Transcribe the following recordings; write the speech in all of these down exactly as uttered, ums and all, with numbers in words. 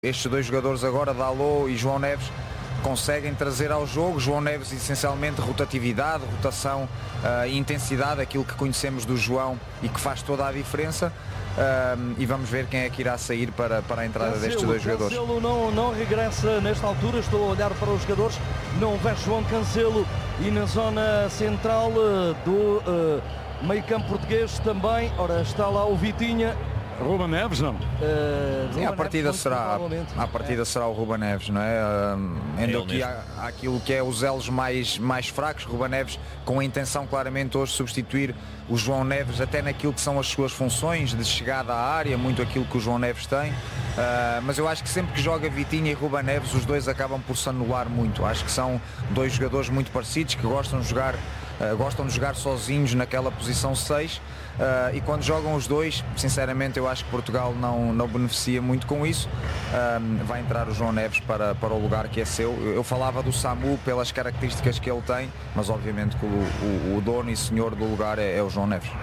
Estes dois jogadores agora, Dalot e João Neves, conseguem trazer ao jogo. João Neves essencialmente rotatividade, rotação uh, e intensidade, aquilo que conhecemos do João e que faz toda a diferença. Uh, e vamos ver quem é que irá sair para, para a entrada Cancelo, destes dois jogadores. Cancelo não, não regressa nesta altura, estou a olhar para os jogadores, não vê João Cancelo, e na zona central uh, do uh, meio campo português também, ora está lá o Vitinha. Ruben Neves, não? Uh, Sim, a partida Neves, será a partida é. será o Ruben Neves, não é? Uh, ainda aqui há, há aquilo que é os elos mais, mais fracos. Ruben Neves com a intenção claramente hoje de substituir o João Neves até naquilo que são as suas funções de chegada à área, muito aquilo que o João Neves tem. Uh, mas eu acho que sempre que joga Vitinha e Ruben Neves, os dois acabam por se anular muito. Acho que são dois jogadores muito parecidos, que gostam de jogar Uh, gostam de jogar sozinhos naquela posição seis, uh, e quando jogam os dois, sinceramente eu acho que Portugal não, não beneficia muito com isso. Uh, vai entrar o João Neves para, para o lugar que é seu. Eu, eu falava do Samu pelas características que ele tem, mas obviamente que o, o, o dono e senhor do lugar é, é o João Neves.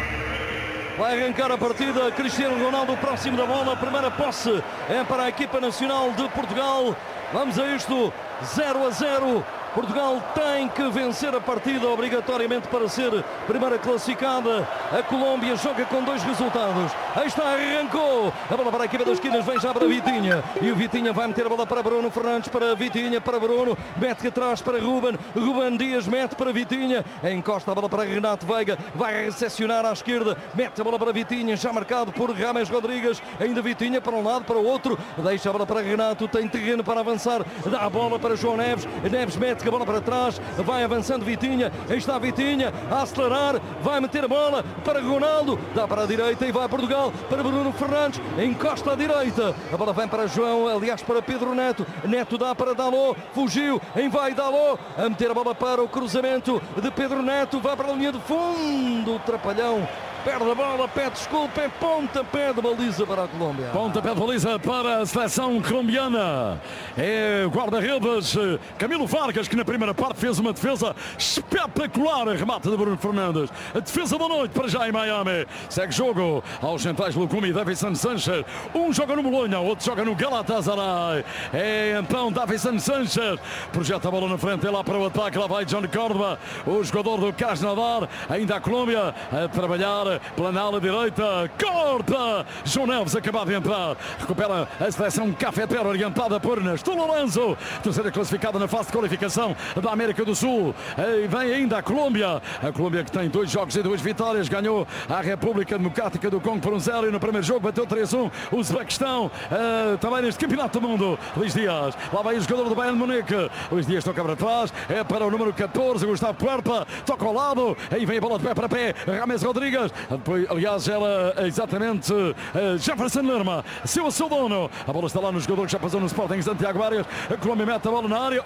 Vai arrancar a partida Cristiano Ronaldo, próximo da bola, a primeira posse é para a equipa nacional de Portugal. Vamos a isto, zero a zero. Portugal tem que vencer a partida obrigatoriamente para ser primeira classificada. A Colômbia joga com dois resultados. Aí está, arrancou. A bola para a equipa das esquinas, vem já para Vitinha. E o Vitinha vai meter a bola para Bruno Fernandes, para Vitinha, para Bruno. Mete atrás para Ruben. Ruben Dias mete para Vitinha. Encosta a bola para Renato Veiga. Vai recepcionar à esquerda. Mete a bola para Vitinha, já marcado por James Rodrigues. Ainda Vitinha para um lado, para o outro. Deixa a bola para Renato, tem terreno para avançar. Dá a bola para João Neves. Neves mete a bola para trás, vai avançando Vitinha, aí está Vitinha a acelerar, vai meter a bola para Ronaldo, dá para a direita e vai Portugal para Bruno Fernandes, encosta à direita, a bola vem para João, aliás para Pedro Neto, Neto dá para Dalot, fugiu, em vai Dalot, a meter a bola para o cruzamento de Pedro Neto, vai para a linha de fundo, o trapalhão. Perde a bola, pede desculpa, é pontapé de baliza para a Colômbia. Pontapé de baliza para a seleção colombiana. É o guarda-redes Camilo Vargas, que na primeira parte fez uma defesa espetacular. Remate de Bruno Fernandes. A defesa da noite para já em Miami. Segue jogo aos centrais Lucumi e Davinson Sanchez. Um joga no Bolonha, outro joga no Galatasaray. É então Davinson Sanchez. Projeta a bola na frente, é lá para o ataque. Lá vai John Córdoba, o jogador do Krasnodar. Ainda a Colômbia a trabalhar pela ala direita, corta João Neves, acabado de entrar, recupera a seleção cafetera orientada por Nestor Lorenzo, terceira classificada na fase de qualificação da América do Sul. E vem ainda a Colômbia, a Colômbia que tem dois jogos e duas vitórias, ganhou a República Democrática do Congo por um zero e no primeiro jogo bateu três a um o Uzbequistão, uh, também neste Campeonato do Mundo. Luís Dias, lá vai o jogador do Bayern de Munique, Luís Dias toca para trás, é para o número catorze, Gustavo Puerta, toca ao lado, aí vem a bola de pé para pé, James Rodrigues. Depois, aliás, ela exatamente uh, Jefferson Lerma, seu a seu dono. A bola está lá no jogador que já passou no Sporting, Santiago Arias. A Colômbia mete a bola na área.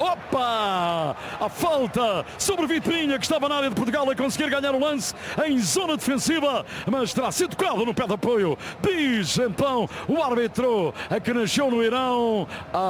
Opa! A falta sobre Vitinha, que estava na área de Portugal a conseguir ganhar o lance em zona defensiva, mas terá sido tocado no pé de apoio. Diz então o árbitro, a que nasceu no Irão,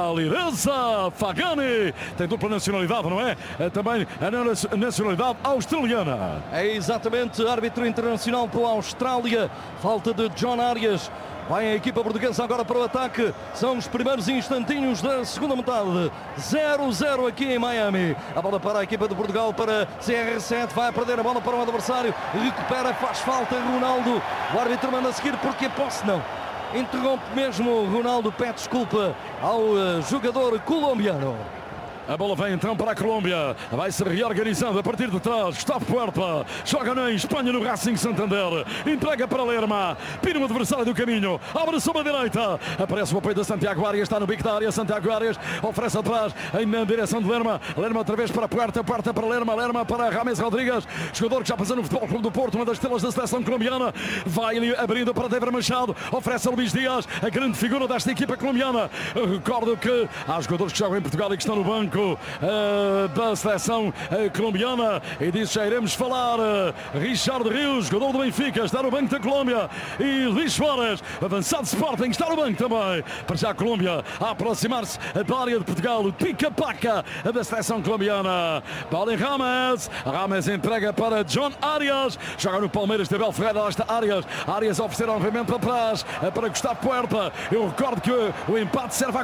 Alireza Fagani. Tem dupla nacionalidade, não é? É também a nacionalidade australiana. É exatamente, árbitro internacional para a Austrália, falta de John Arias. Vai a equipa portuguesa agora para o ataque. São os primeiros instantinhos da segunda metade. zero a zero aqui em Miami. A bola para a equipa de Portugal, para C R sete. Vai perder a bola para o adversário. Recupera, faz falta Ronaldo. O árbitro manda seguir porque posse não. Interrompe mesmo Ronaldo, pede desculpa ao uh, jogador colombiano. A bola vem então para a Colômbia, vai se reorganizando a partir de trás. Gustavo Puerta joga na Espanha no Racing Santander, entrega para Lerma, pira o adversário do caminho, abre sobre a direita, aparece o apoio de Santiago Arias, está no bico da área. Santiago Arias oferece atrás na direção de Lerma, Lerma outra vez para Puerta, Puerta para Lerma, Lerma para James Rodrigues, jogador que já passou no Futebol Clube do Porto, uma das estrelas da seleção colombiana. Vai ali abrindo para Dever Machado, oferece a Luís Dias, a grande figura desta equipa colombiana. Recordo que há jogadores que jogam em Portugal e que estão no banco. banco uh, da seleção uh, colombiana. E disso já iremos falar. Uh, Richard Rios, jogador do Benfica, está no banco da Colômbia. E Luís Suárez, avançado Sporting, está no banco também. Para já a Colômbia a aproximar-se da área de Portugal. O pica-paca da seleção colombiana. Bola em Rames. Rames entrega para John Arias. Joga no Palmeiras de Abel Ferreira. Lá está Arias. Arias oferecer novamente para trás para Gustavo Puerta. Eu recordo que o empate serve à